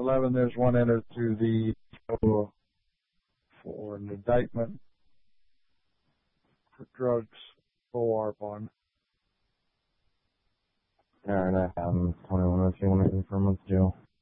11, there's one entered through the for an indictment for drugs, OR bond. Alright, I have him. 21 if you want to confirm with Joe.